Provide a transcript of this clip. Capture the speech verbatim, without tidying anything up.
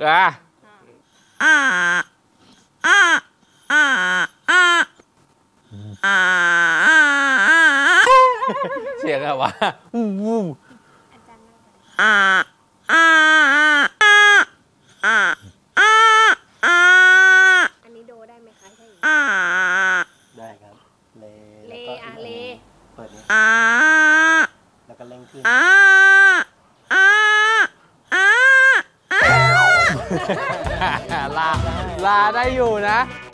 อ่ะเสียงอะไรวะวูวูอันนี้โดได้ไหมคะใช่ได้ครับเลเลอะเลเปิดนี้แล้วก็เร่งขึ้นลาลาได้อยู่นะ